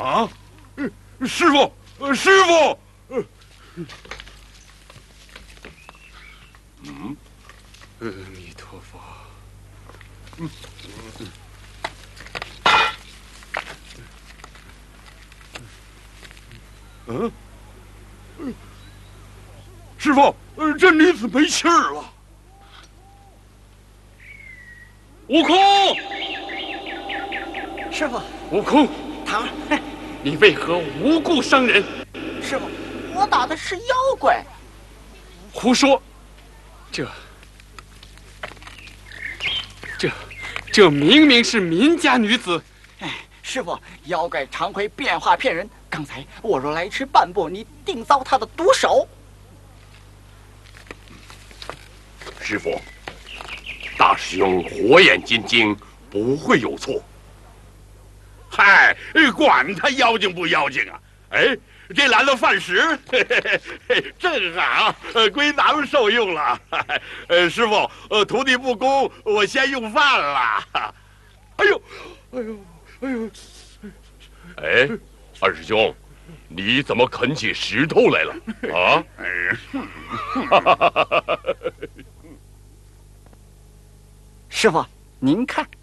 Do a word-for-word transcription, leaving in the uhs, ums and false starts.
啊，师傅，师傅，嗯，阿弥陀佛。嗯。嗯。嗯。师傅，这女子没气儿了。悟空， 师傅， 悟空， 唐儿， 你为何无故伤人？ 师傅，我打的是妖怪。 胡说！这、这、这明明是民家女子。 哎，师傅，妖怪常会变化骗人。刚才我若来迟半步，你定遭他的毒手。 师傅，大师兄火眼金睛，不会有错。 嗨，管他妖精不妖精啊！哎，这来了饭食，嘿嘿嘿，正好，呃，归咱们受用了。呃，师傅，呃，徒弟不恭，我先用饭了。哎呦，哎呦，哎呦， 哎，二师兄，你怎么啃起石头来了？啊？ 师傅，您看。